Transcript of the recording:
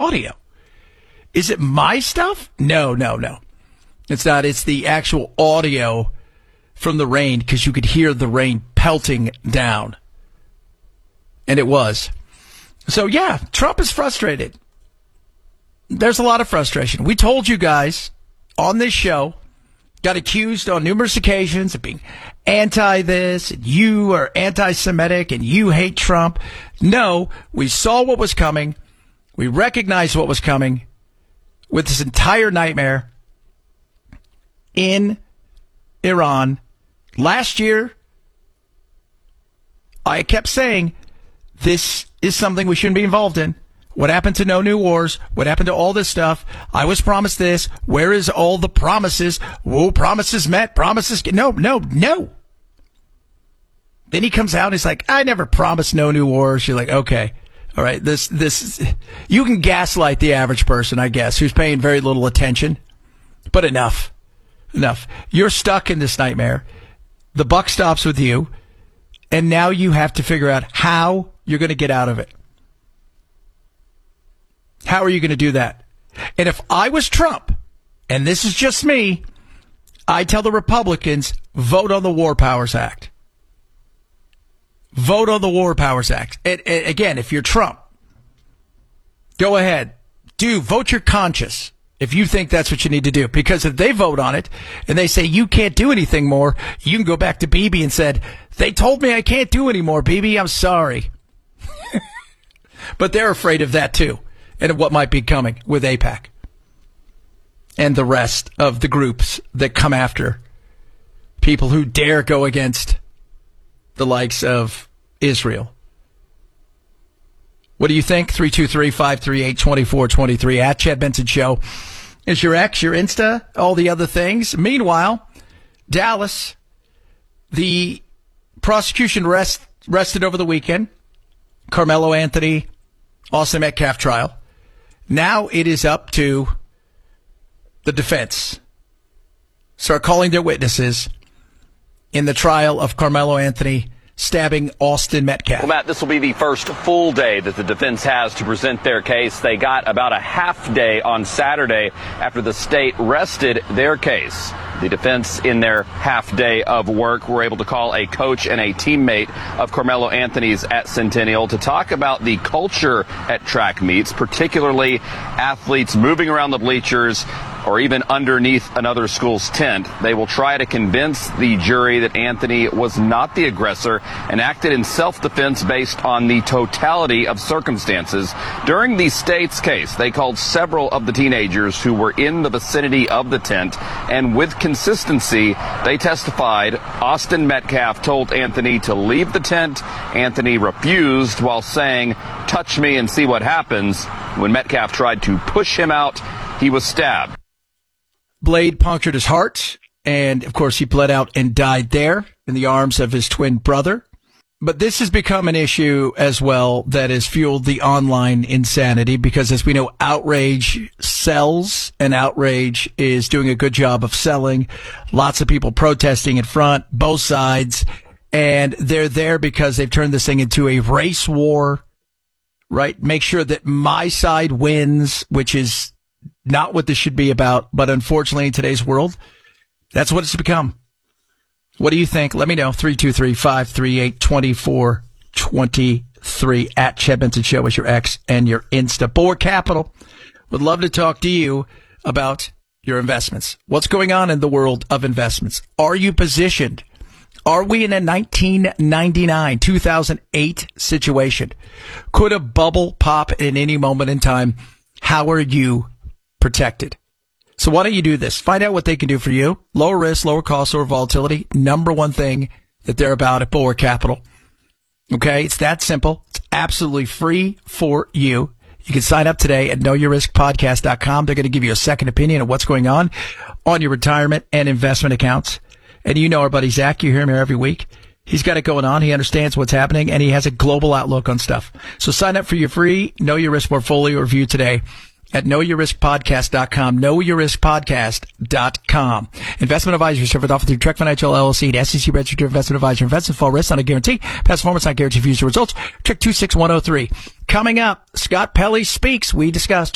audio. Is it my stuff? No. It's not. It's the actual audio from the rain, because you could hear the rain pelting down. And it was. So, yeah, Trump is frustrated. There's a lot of frustration. We told you guys on this show, got accused on numerous occasions of being anti-this, and you are anti-Semitic, and you hate Trump. No, we saw what was coming. We recognized what was coming with this entire nightmare in Iran. Last year, I kept saying, this is something we shouldn't be involved in. What happened to No New Wars? What happened to all this stuff? I was promised this. Where is all the promises? Whoa, promises met, promises. No. Then he comes out and he's like, I never promised no new wars. You're like, okay. All right. This, you can gaslight the average person, I guess, who's paying very little attention, but enough. You're stuck in this nightmare. The buck stops with you. And now you have to figure out how you're going to get out of it. How are you going to do that? And if I was Trump, and this is just me, I tell the Republicans, vote on the War Powers Act. Vote on the War Powers Act. And again, if you're Trump, go ahead. Vote your conscience if you think that's what you need to do. Because if they vote on it and they say you can't do anything more, you can go back to Bibi and said, they told me I can't do anymore, Bibi. I'm sorry. But they're afraid of that too, and of what might be coming with AIPAC and the rest of the groups that come after people who dare go against the likes of Israel. What do you think? 323-538-2423 at Chad Benson Show is your X, your Insta, all the other things. Meanwhile, Dallas, the prosecution rested over the weekend. Carmelo Anthony, Austin Metcalf trial. Now it is up to the defense. Start calling their witnesses in the trial of Carmelo Anthony stabbing Austin Metcalf. Well, Matt, this will be the first full day that the defense has to present their case. They got about a half day on Saturday after the state rested their case. The defense, in their half day of work, were able to call a coach and a teammate of Carmelo Anthony's at Centennial to talk about the culture at track meets, particularly athletes moving around the bleachers or even underneath another school's tent. They will try to convince the jury that Anthony was not the aggressor and acted in self-defense based on the totality of circumstances. During the state's case, they called several of the teenagers who were in the vicinity of the tent, and with consistency, they testified Austin Metcalf told Anthony to leave the tent. Anthony refused while saying, "Touch me and see what happens." When Metcalf tried to push him out, he was stabbed. Blade punctured his heart, and of course he bled out and died there in the arms of his twin brother. But this has become an issue as well that has fueled the online insanity, because as we know, outrage sells, and outrage is doing a good job of selling. Lots of people protesting in front, both sides, and they're there because they've turned this thing into a race war, right? Make sure that my side wins, which is not what this should be about, but unfortunately in today's world, that's what it's become. What do you think? Let me know. 323-538-2423 at Chad Benson Show is your X and your Insta. Bohr Capital would love to talk to you about your investments. What's going on in the world of investments? Are you positioned? Are we in a 1999, 2008 situation? Could a bubble pop in any moment in time? How are you protected? So why don't you do this? Find out what they can do for you. Lower risk, lower cost, lower volatility. Number one thing that they're about at Bohr Capital. Okay? It's that simple. It's absolutely free for you. You can sign up today at knowyourriskpodcast.com. They're going to give you a second opinion of what's going on your retirement and investment accounts. And you know our buddy Zach. You hear him here every week. He's got it going on. He understands what's happening, and he has a global outlook on stuff. So sign up for your free Know Your Risk portfolio review today at knowyourriskpodcast.com, knowyourriskpodcast.com. Investment advisory service offered through Trek Financial LLC, an SEC registered investment advisor. Investment fall risk not a guarantee. Past performance not guaranteed future results. Trek 26103. Coming up, Scott Pelley speaks. We discuss.